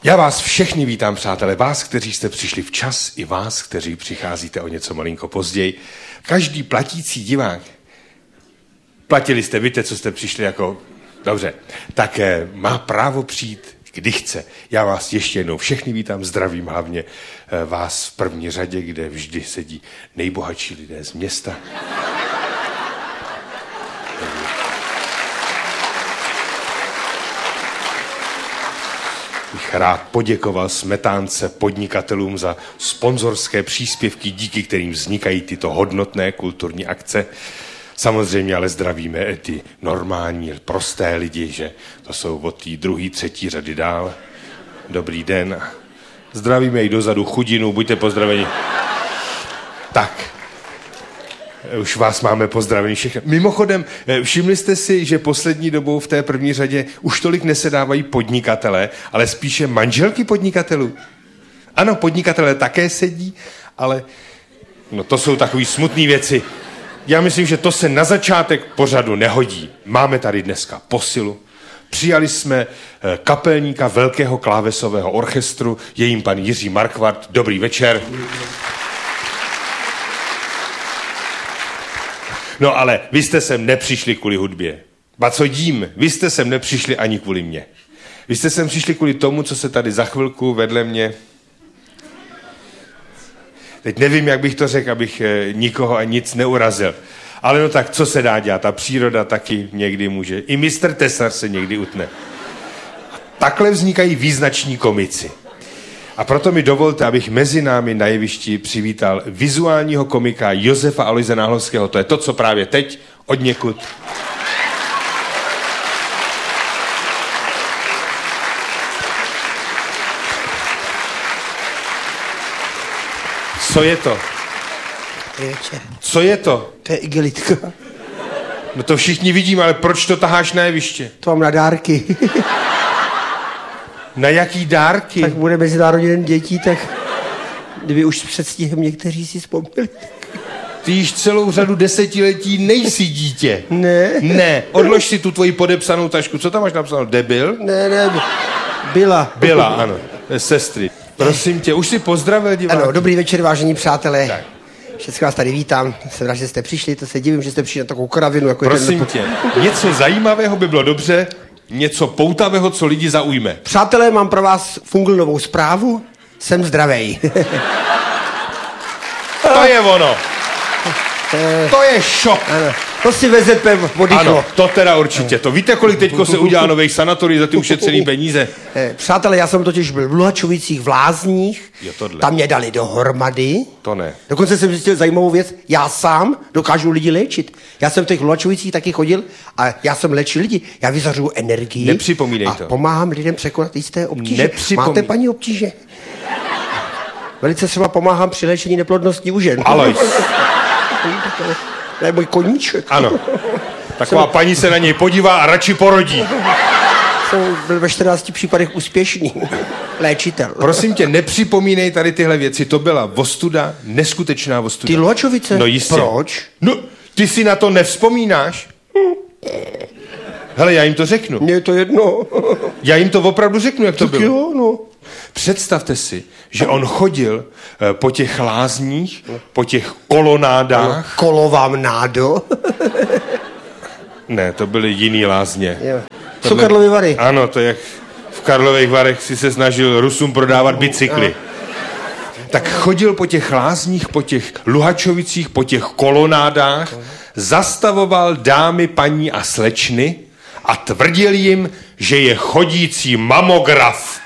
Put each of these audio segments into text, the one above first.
Já vás všechny vítám, přátelé, vás, kteří jste přišli včas, i vás, kteří přicházíte o něco malinko později. Každý platící divák, platili jste, víte, co jste přišli jako, dobře, tak má právo přijít, kdy chce. Já vás ještě jednou všechny vítám, zdravím hlavně vás v první řadě, kde vždy sedí nejbohatší lidé z města. Bych rád poděkoval Smetánce podnikatelům za sponzorské příspěvky, díky kterým vznikají tyto hodnotné kulturní akce. Samozřejmě ale zdravíme ty normální, prosté lidi, že to jsou od té druhé, třetí řady dál. Dobrý den. Zdravíme i dozadu chudinu, buďte pozdraveni. Tak. Už vás máme pozdravení všechny. Mimochodem, všimli jste si, že poslední dobou v té první řadě už tolik nesedávají podnikatelé, ale spíše manželky podnikatelů. Ano, podnikatelé také sedí, ale no to jsou takové smutné věci. Já myslím, že to se na začátek pořadu nehodí. Máme tady dneska posilu. Přijali jsme kapelníka Velkého klávesového orchestru, je jím pan Jiří Markvart. Dobrý večer. No ale vy jste sem nepřišli kvůli hudbě. Ba co dím, vy jste sem nepřišli ani kvůli mně. Vy jste sem přišli kvůli tomu, co se tady za chvilku vedle mě... Teď nevím, jak bych to řekl, abych nikoho a nic neurazil. Ale no tak, co se dá dělat? Ta příroda taky někdy může. I mistr Tesař se někdy utne. A takhle vznikají význační komici. A proto mi dovolte, abych mezi námi na jevišti přivítal vizuálního komika Josefa Aloise Náhlovského. To je to, co právě teď odněkud. Co je to? Co je to? To je igelitka. No to všichni vidíme, ale proč to taháš na jeviště? To mám na dárky. Na jaký dárky? Tak bude Mezinárodní den dětí, tak kdyby už s předstihem někteří si vzpomněli. Ty již celou řadu desetiletí nejsi dítě. Ne. Ne, odlož si tu tvoji podepsanou tašku. Co tam máš napsáno? Debil? Ne, byla. Byla, ano. Sestry. Prosím tě, už si pozdravil diváky. Ano, dobrý večer, vážení přátelé. Tak. Všechny vás tady vítám. Jsem rád, že jste přišli, to se divím, že jste přišli na takovou kravinu. Jako Prosím tě, něco zajímavého by bylo dobře, něco poutavého, co lidi zaujme. Přátelé, mám pro vás funglnovou zprávu. Jsem zdravej. To je ono. To je šok. Ano. To si VZP oddychlo. Ano, to teda určitě. To víte, kolik teďko se udělá nových sanatorií za ty ušetřený peníze? Přátelé, já jsem totiž byl v Luhačovicích v Lázních. tohle. Tam mě dali dohromady. To ne. Dokonce jsem zjistil zajímavou věc. Já sám dokážu lidi léčit. Já jsem v těch Luhačovicích taky chodil a já jsem léčil lidi. Já vyzařuju energii. Nepřipomínej a to. pomáhám lidem překonat jisté obtíže. Nepřipomínej. Máte, paní, obtíže? Velice třeba pomáhám při léčení neplodnosti u žen. Alois. To je můj koníček. Ano. Taková paní se na něj podívá a radši porodí. Jsem byl ve 14 případech úspěšný léčitel. Prosím tě, nepřipomínej tady tyhle věci. To byla ostuda, neskutečná ostuda. Ty Luhačovice? No jistě. Proč? No, ty si na to nevzpomínáš? Hele, já jim to řeknu. Mně je to jedno. Já jim to opravdu řeknu, jak to Tak bylo. jo, no. Představte si, že on chodil po těch lázních, po těch kolonádách. Kolo vám nádo. Ne, to byly jiný lázně. Co Karlovy Vary? Ano, to jak v Karlových Varech si se snažil Rusům prodávat bicykly. Tak chodil po těch lázních, po těch Luhačovicích, po těch kolonádách, zastavoval dámy, paní a slečny a tvrdil jim, že je chodící mamograf.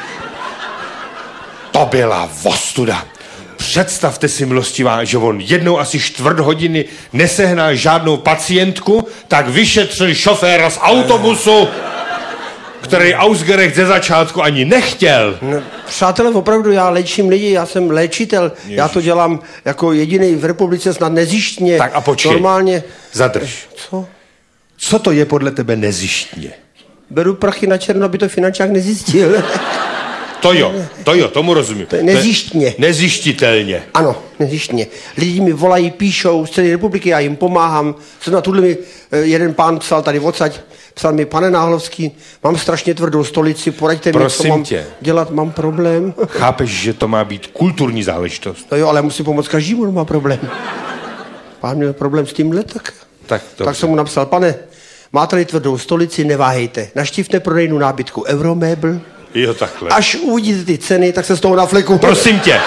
To byla ostuda. Představte si, milostivá, že on jednou asi 4 hodiny nesehnal žádnou pacientku, tak vyšetřil šoféra z autobusu, který Ausgerech ze začátku ani nechtěl. No, přátelé, opravdu, já léčím lidi, já jsem léčitel. Ježiš. Já to dělám jako jediný v republice snad nezištně. Tak a počkej. Normálně. Zadrž. Co? Co to je podle tebe nezištně? Beru prachy na černo, aby to finančák nezjistil. To jo, tomu rozumím. To je nezištně. Nezištitelně. Ano, nezištně. Lidi mi volají, píšou z celé republiky, já jim pomáhám. Co na tuhle mi jeden pán psal tady odsaď, Psal mi, pane Náhlovský, mám strašně tvrdou stolici, poraďte mi, co Prosím mám tě. dělat, mám problém. Chápeš, že to má být kulturní záležitost? No jo, ale musím pomoct každému, kdo má problém. Pán měl problém s tímhle, tak Tak jsem mu napsal, pane, máte tady tvrdou stolici, neváhejte. Naštivte prodejnu nábytku Euromebl. Jo, takhle. Až uvidíte ty ceny, tak se z toho nafleku. Prosím tě.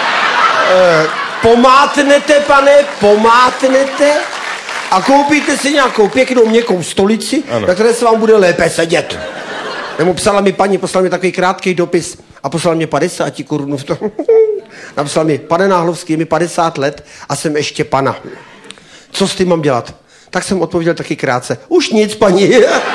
Pomátnete, pane, pomátnete a koupíte si nějakou pěknou měkkou stolici, Ano. na které se vám bude lépe sedět. Nebo psala mi paní, poslala mi takový krátký dopis a poslala mě 50 korun v tom. Napsala mi, pane Náhlovský, je mi 50 let a jsem ještě pana. Co s tím mám dělat? Tak jsem odpověděl taky krátce. Už nic, paní.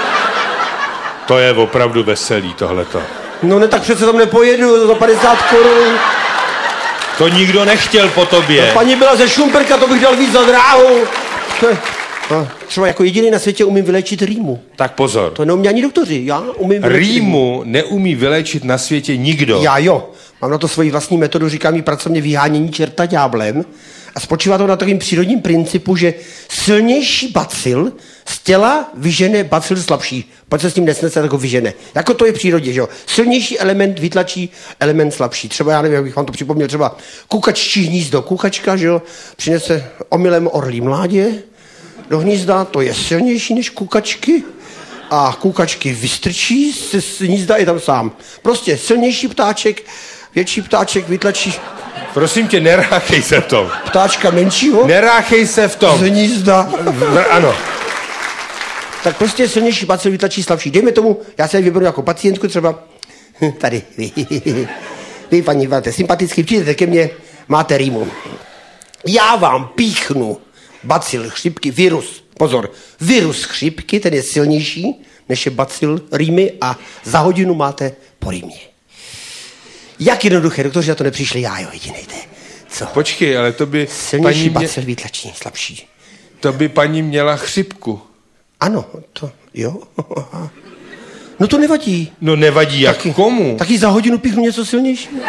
To je opravdu veselý, tohleto. No ne, tak přece tam nepojedu za 50 korun. To nikdo nechtěl po tobě. Paní byla ze Šumperka, to bych dal víc za dráhu. No, třeba jako jediný na světě umím vylečit rýmu. Tak pozor. To neumí ani doktoři, já umím vylečit Rýmu neumí vyléčit na světě nikdo. Já jo, mám na to svoji vlastní metodu, říkám jí pracovně vyhánění čerta ďáblem a spočívá to na takovým přírodním principu, že silnější bacil z těla vyžene bacil slabší. Pojď se s tím nesnese, tak ho vyžene. Jako to je v přírodě, že jo. Silnější element vytlačí element slabší. Třeba, já nevím, jak bych vám to připomněl, třeba kukaččí hnízdo. Kukačka, že jo, přinese omylem orlí mládě do hnízda, to je silnější než kukačky. A kukačky vystrčí z hnízda i tam sám. Prostě silnější ptáček, větší ptáček vytlačí Prosím tě, neráchej se v tom. ptáčka menšího Neráchej se v z tom. hnízda. Ano. Tak prostě silnější bacil vytlačí slabší. Dejme tomu, já se vyberu jako pacientku třeba tady. Vy, paní, máte sympaticky, přijdete ke mně, máte rýmu. Já vám píchnu bacil chřipky, virus. Pozor, virus chřipky, ten je silnější, než je bacil rýmy a za hodinu máte po rýmě. Jak jednoduché, doktoři na to nepřišli, já jo, jedinej jde. Co? Počkej, ale to by Silnější bacil vytlačí slabší. to by paní měla chřipku. Ano, to, jo. No to nevadí. No nevadí, jak komu? Taky za hodinu píchnu něco silnějšího.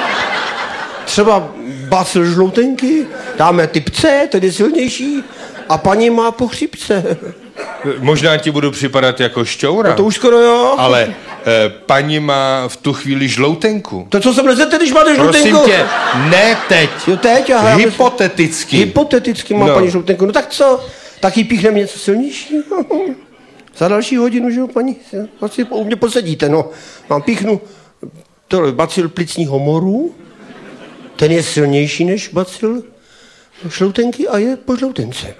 Třeba bacil žloutenky, dáme typ C, tedy silnější, a paní má po chřipce. Možná ti budu připadat jako šťoura, No to už skoro jo. ale paní má v tu chvíli žloutenku. To co se mlezete, když máte Prosím žloutenku? tě, ne teď. Jo, teď, aha, já myslím- Hypoteticky. Hypoteticky má No. paní žloutenku. No tak co? Taky píchneme něco silnějšího. Za další hodinu, že jo, paní? Asi u mě posedíte, no. Mám píchnu to bacil plicního moru. Ten je silnější než bacil žloutenky a je po žloutence.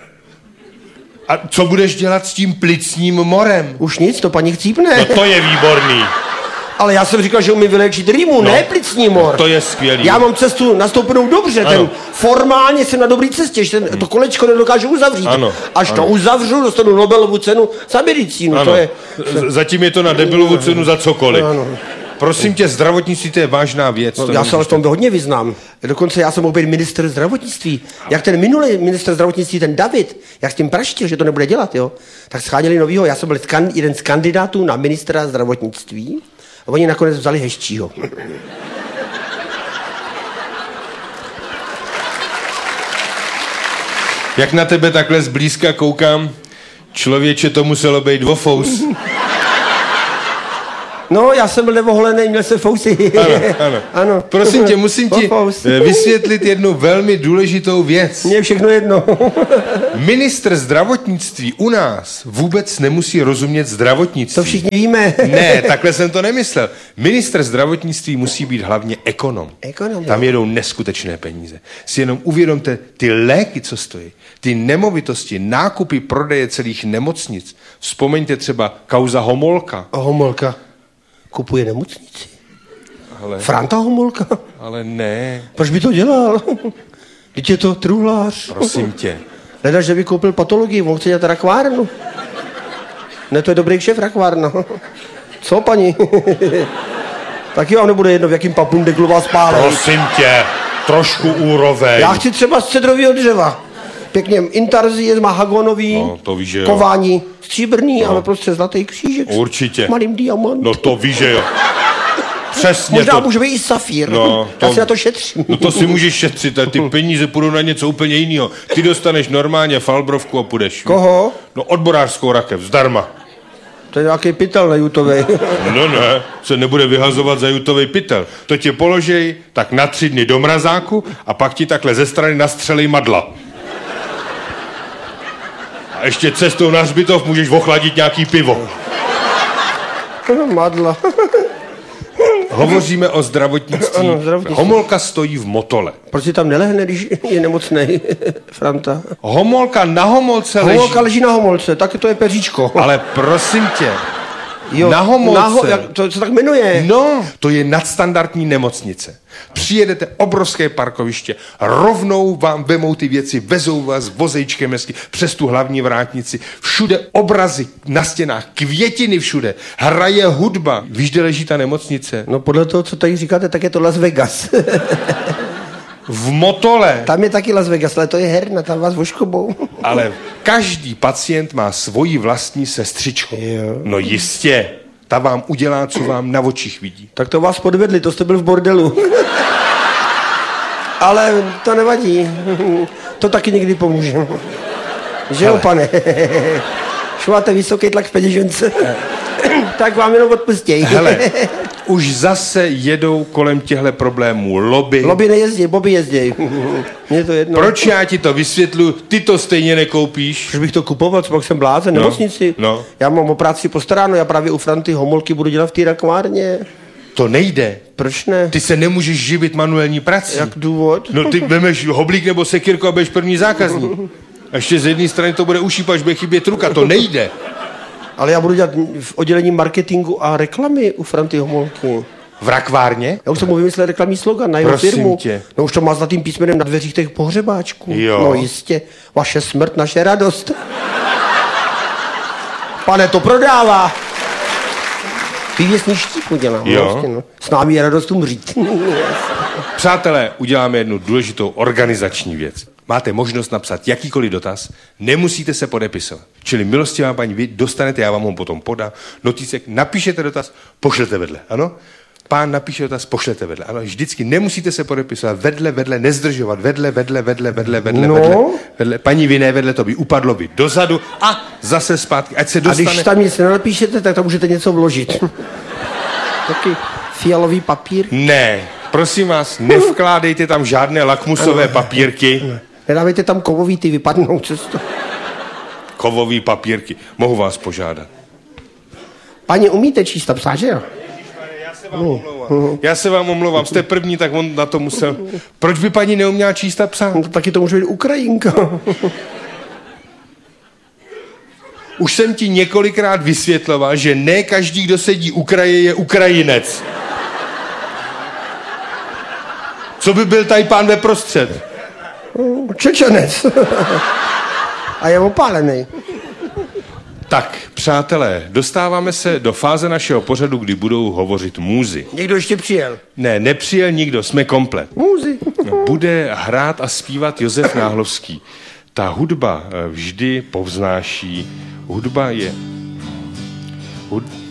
A co budeš dělat s tím plicním morem? Už nic, to paní chcípne. No to je výborný. Ale já jsem říkal, že umím vyléčit rýmu, ne plicní mor. To je skvělý. Já mám cestu nastoupenou dobře, Ano. ten formálně jsem na dobré cestě, že to kolečko nedokážu uzavřít. Ano, Až ano. to uzavřu, dostanu Nobelovu cenu za medicínu. Ano. To je... Zatím je to na debilovu cenu za cokoliv. Ano. Prosím tě, zdravotnictví to je vážná věc. No, to já se ale nemůžeš v tom hodně vyznám. Dokonce já jsem mohl být ministr zdravotnictví. Jak ten minulý ministr zdravotnictví, ten David, jak s tím praštil, že to nebude dělat, jo, tak scháněli novýho. Já jsem byl jeden z kandidátů na ministra zdravotnictví a oni nakonec vzali Heščího. Jak na tebe takhle zblízka koukám, člověče, to muselo být dvofous. No, já jsem byl nevoholený, měl jsem fousy. Ano. Ano. Prosím tě, musím ti Fous. vysvětlit jednu velmi důležitou věc. Mně je všechno jedno. Ministr zdravotnictví u nás vůbec nemusí rozumět zdravotnictví. To všichni víme. Ne, takhle jsem to nemyslel. Ministr zdravotnictví musí být hlavně ekonom. Ekonom, Tam jo. jedou neskutečné peníze. Si jenom uvědomte ty léky, co stojí, ty nemovitosti, nákupy, prodeje celých nemocnic. Vzpomeňte třeba kauza Homolka. Homolka kupuje nemocnici. Ale, Franta Homolka. ale ne, Proč by to dělal? Teď je to truhlář. prosím tě. Leda, že by koupil patologii, on chce dělat rakvárnu. Ne, to je dobrý šéf rakvárna. Co, paní? Taky vám nebude jedno, v jakým papundeklu vás pálej. Prosím tě, trošku úroveň. Já chci třeba z cedrového dřeva. Pěkně intarzie, mahagonový, No, to víš, že jo. kování stříbrný, ale prostě zlatý křížek Určitě. s malým diamant. No to víš, že jo. Přesně Možná to. může být i safír. No, Já to- si na to šetřím. No to si můžeš šetřit, a ty peníze půjdou na něco úplně jiného. Ty dostaneš normálně falbrovku a půjdeš. Koho? No odborářskou rakev, zdarma. To je nějaký pytel na jutovej. No ne, se nebude vyhazovat za jutovej pytel. To tě položej tak na 3 dny do mrazáku a pak ti takhle ze strany nastřelej madla. A ještě cestou na hřbitov můžeš ochladit nějaký pivo. Madla. Hovoříme o zdravotnictví. Ano, zdravotnictví. Homolka stojí v Motole. Proč si tam nelehne, když je nemocnej, Franta? Homolka na homolce leží. Homolka leží na homolce, tak to je peříčko. Ale prosím tě, Jo, na homolce. To se tak jmenuje. No, to je nadstandardní nemocnice. Přijedete obrovské parkoviště, rovnou vám vemou ty věci, vezou vás vozejčkem hezky přes tu hlavní vrátnici. Všude obrazy na stěnách, květiny všude, hraje hudba. Víš, kde leží ta nemocnice? No podle toho, co tady říkáte, tak je to Las Vegas. V Motole. Tam je taky Las Vegas, ale to je herna, tam vás voškobou. Ale každý pacient má svoji vlastní sestřičku. Jo. No jistě. Ta vám udělá, co vám na očích vidí. Tak to vás podvedli, to jste byl v bordelu. Ale to nevadí. To taky někdy pomůže. Že jo, pane? Už máte vysoký tlak v peněžence. Tak vám jenom odpustěj. Hele, už zase jedou kolem těchto problémů lobby. Lobby nejezdí, Bobby jezdí. Mně je to jedno. Proč já ti to vysvětluju? Ty to stejně nekoupíš. Proč bych to kupoval, co pak jsem blázen, nemocnici? no. Já mám o práci postaráno, já právě u Franty homolky budu dělat v té rakvárně. To nejde. Proč ne? Ty se nemůžeš živit manuální prací. Jak důvod? No ty vemeš hoblík nebo sekírku a budeš první zákazník. A ještě z jedné strany to bude ušípat, až bude chybět ruka. To nejde. Ale já budu dělat v oddělení marketingu a reklamy u Franty homolky. V rakvárně? Já už jsem mu vymyslel reklamní slogan na jeho Prosím firmu. tě. No už to má zlatým písmenem na dveřích těch pohřebáčků. Jo. No jistě. Vaše smrt, naše radost. Pane, to prodává. Vývěsný štíp dělám. Jo. Vlastně, no. S námi je radost umřít. Přátelé, uděláme jednu důležitou organizační věc. Máte možnost napsat jakýkoliv dotaz, nemusíte se podepisovat. Čili milostivá paní, vy dostanete, já vám ho potom podám, notícek, napíšete dotaz, pošlete vedle, ano? Pán napíše dotaz, pošlete vedle, ano? Vždycky nemusíte se podepisovat, vedle, nezdržovat, vedle, No. vedle, paní vy ne, vedle to by upadlo by dozadu a zase zpátky, ať se A dostane. když tam nic nenapíšete, tak tam můžete něco vložit. Taky fialový papír. Ne, prosím vás, nevkládejte tam žádné lakmusové papírky. Nedávejte tam kovový, ty vypadnou cestu. Kovový papírky. Mohu vás požádat. Paní, umíte číst a psát, že jo? Já se vám omlouvám. Jste první, tak on na to musel. Proč by paní neuměla číst a psát? No, taky to může být Ukrajinka. Už jsem ti několikrát vysvětloval, že ne každý, kdo sedí u kraje, je Ukrajinec. Co by byl tady pán ve prostřed? Čečenec. A je opálený. Tak, přátelé, dostáváme se do fáze našeho pořadu, kdy budou hovořit můzy. Někdo ještě přijel. Ne, nepřijel nikdo, jsme komplet. Můzy. Bude hrát a zpívat Josef Náhlovský. Ta hudba vždy povznáší. Hudba je...